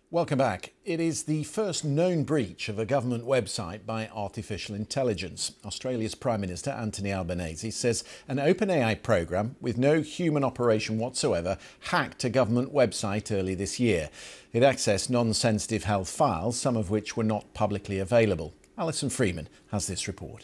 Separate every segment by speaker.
Speaker 1: Welcome back. It is the first known breach of a government website by artificial intelligence. Australia's Prime Minister Anthony Albanese says an OpenAI programme with no human operation whatsoever hacked a government website early this year. It accessed non-sensitive health files, some of which were not publicly available. Alison Freeman has this report.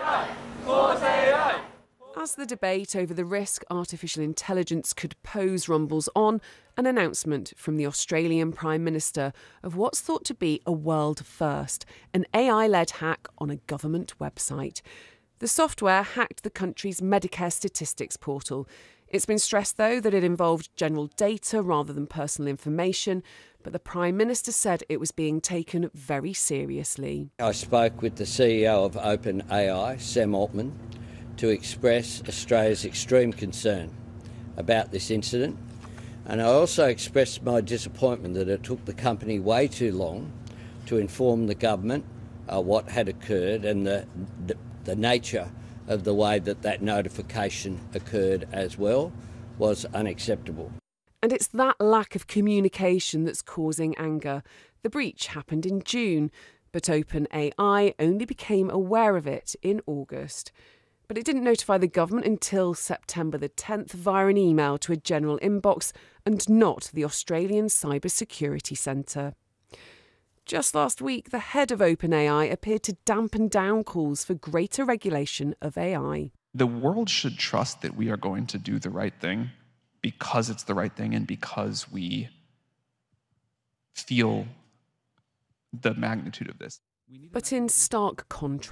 Speaker 2: As the debate over the risk artificial intelligence could pose rumbles on, an announcement from the Australian Prime Minister of what's thought to be a world first, an AI-led hack on a government website. The software hacked the country's Medicare statistics portal. It's been stressed, though, that it involved general data rather than personal information, but the Prime Minister said it was being taken very seriously.
Speaker 3: I spoke with the CEO of OpenAI, Sam Altman, to express Australia's extreme concern about this incident. And I also expressed my disappointment that it took the company way too long to inform the government what had occurred, and the nature of the way that notification occurred as well was unacceptable.
Speaker 2: And it's that lack of communication that's causing anger. The breach happened in June, but OpenAI only became aware of it in August. But it didn't notify the government until September the 10th via an email to a general inbox and not the Australian Cyber Security Centre. Just last week, the head of OpenAI appeared to dampen down calls for greater regulation of AI.
Speaker 4: The world should trust that we are going to do the right thing because it's the right thing and because we feel the magnitude of this.
Speaker 2: But in stark contrast,